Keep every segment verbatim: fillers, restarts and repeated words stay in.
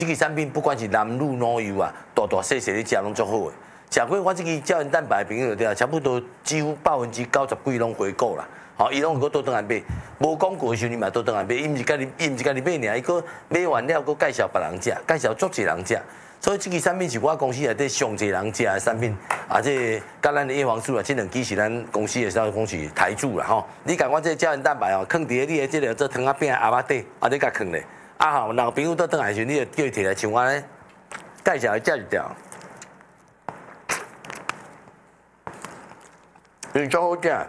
这个产品不管是男女老幼啊，大大细细你食拢足好诶。食过我这个胶原蛋白的朋友对啊，差不多几乎百分之九十几拢回购啦。吼，伊拢有倒转来买，无广告的时候你嘛倒转来买，伊毋是家己，伊毋是家己买尔，伊佫买完了佫介绍别人食，介绍足侪人食。所以这个产品是我公司内底上侪人食的产品，啊，这甲咱的叶黄素啊，这两支是咱公司的销讲是台柱啦吼。你甲我这胶原蛋白哦，放伫你的这个做汤仔饼阿巴底，啊，你甲放咧。啊吼，若有朋友倒转来时，你就叫伊摕来像我咧介绍伊食一条，是足好食。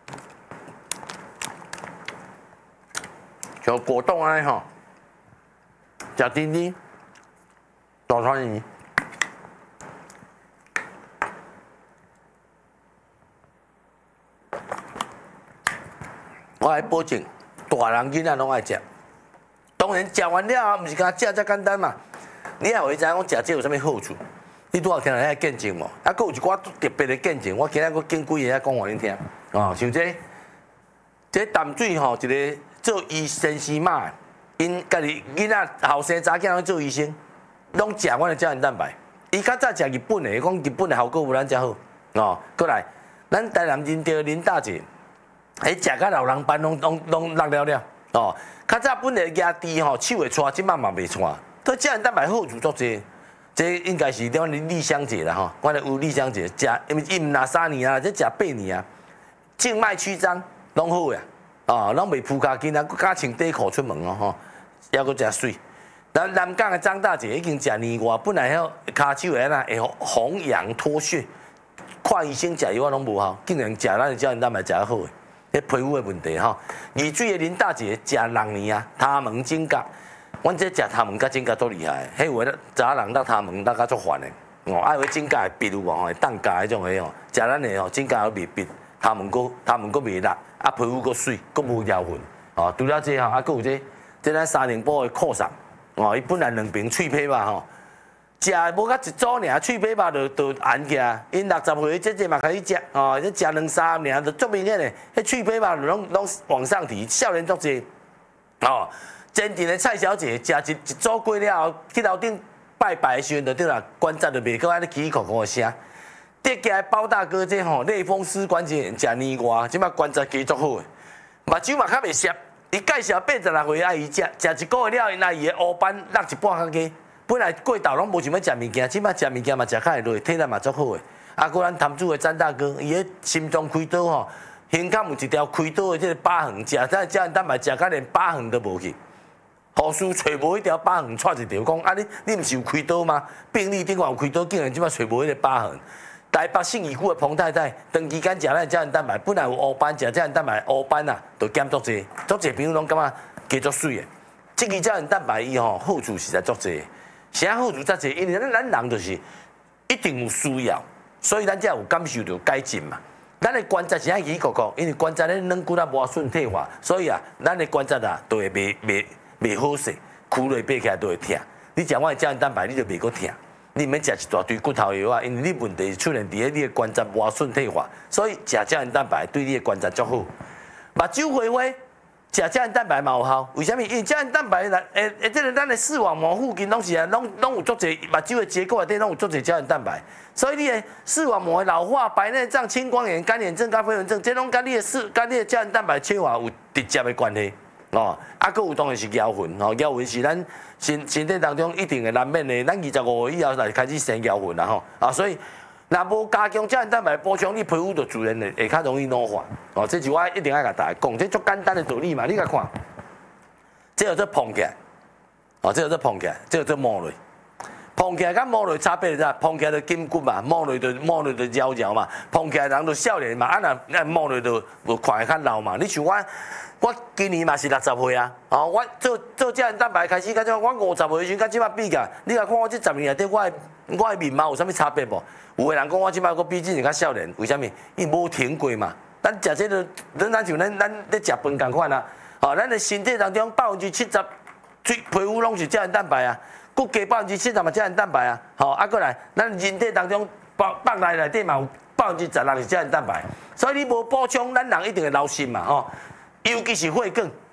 像果冻安尼吼，食甜甜。大川鱼，我爱保证，大人囡仔拢爱食。当然食完了后，毋是干食遮简单嘛。你也会知影讲食这有啥物好处？你拄好听到遐见证无？啊，佫有一寡特别的见证，我今仔佫见几个讲互恁听。哦，像这，这淡水吼，一个做医生师嘛，因家己囡仔后生查囝拢做医生。拢食阮的胶原蛋白，伊较早食日本的，讲日本的效果无咱遮好哦。过来，咱台南认着林大姐，迄食甲老人斑拢拢拢落了了哦。较早本来牙齿吼手会搓，即摆嘛袂搓。对胶原蛋白好处足济，这应该是阮的丽香姐啦吼，阮的有丽香姐食，因为伊毋拿三年啊，这食八年啊，静脉曲张拢好呀，哦，拢袂扑骹筋啊，佮加穿底裤出门哦吼，还佫诚水。咱南港的张大姐已经食年外，本来遐骹手的呐会红痒脱屑，看医生食药啊拢无效，竟然食咱的胶原蛋白食得好诶，迄皮肤的问题吼。二水的林大姐食六年啊，他门指甲，阮这食他门甲指甲足厉害，迄有诶查人搭他门搭甲足烦诶，哦，爱有指甲会闭有无吼，会当家迄种诶吼，食咱的吼指甲会未闭，他门佫他门佫未辣，啊皮肤佫水，佫无妖痕，哦，除了这吼，啊佫有这这咱三零波的扩散。哦，伊本来两瓶脆皮肉吼，食无甲一组尔，脆皮肉就就红起来。因六十岁这这嘛开始食，哦，这食两三年就足明显诶。迄脆皮肉拢拢往上提，少年足济。哦，真正的蔡小姐食一一组过了后，去楼顶拜拜的时阵就对啦，关节就袂搁安尼起起哭哭的声。跌起来包大哥这吼类风湿关节炎食年外，即摆关节加足好诶，目睭嘛较袂涩。伊介绍八十六岁阿姨食，食一个月了，因阿姨的黑斑落一半较加。本来过豆拢无想要食物件，即摆食物件嘛食较会落，体力嘛足好诶。啊，果咱潭子的詹大哥，伊个心脏开刀吼，胸口有一条开刀的即个疤痕，食咱胶原蛋白食甲连疤痕都无去。护士找无迄条疤痕，带一条讲啊你你毋是有开刀吗？病历顶下有开刀，竟然即摆找无迄个疤痕。台北信义区的彭太太，长期间食咱胶原蛋白，本来有黑斑，食胶原蛋白黑斑啊，就减足济，足济朋友拢感觉加足水的。这个胶原蛋白伊吼好处实在足济，啥好处遮济？因为咱咱人就是一定有需要，所以咱才有感受到改进嘛。咱的关节是爱起起哭，因为关节咧软骨啊无顺退化，所以啊，咱的关节啊都会袂袂袂好势，箍落爬起来都会疼。你食我的胶原蛋白，你就袂阁疼。你免食一大堆骨头药啊，因为你问题出现伫咧你的关节无顺退化，所以食胶原蛋白对你的关节足好。目睭花花，食胶原蛋白嘛有效，为虾米？因为胶原蛋白来，诶诶，这个咱的视网膜附近拢是啊，拢拢有足侪目睭的结构内底拢有足侪胶原蛋白，所以你的视网膜的老化、白内障、青光眼、干眼症、咖啡炎症，这拢跟你的视、跟你的胶原蛋白缺乏有直接的关系。哦，啊，佫有当然是腰魂，吼，腰魂是咱身身体当中一定会难免的，咱二十五岁以后才开始生腰魂啦，吼，啊，所以若无加强胶原蛋白补充，你皮肤就自然会会较容易老化。哦，这是我一定爱甲大家讲，这足简单的道理嘛，你甲看，这叫做膨起来，哦，这叫做膨起来，这叫做摸落。膨起来甲摸落差别是啥？膨起来就筋骨嘛，摸落就摸落就摇摇嘛，膨起来人就少年嘛，啊若摸落就就看会较老嘛。你像我。我今年嘛是六十岁啊，哦，我做做胶原蛋白开始，甲即我五十岁时阵，甲即摆比较，你来看我这十年内底，我的我的面貌有啥物差别无？有个人讲我即摆佫比之前较少年，为虾米？伊无停过嘛。咱食这个，咱咱像咱咱咧食饭共款啊，哦，咱的身体当中百分之七十，最皮肤拢是胶原蛋白啊，佫加百分之七十嘛胶原蛋白啊，好，啊，过来，咱人体当中百百内内底嘛有百分之十六是胶原蛋白，所以你无补充，咱人一定会老心嘛，吼。尤其是血管，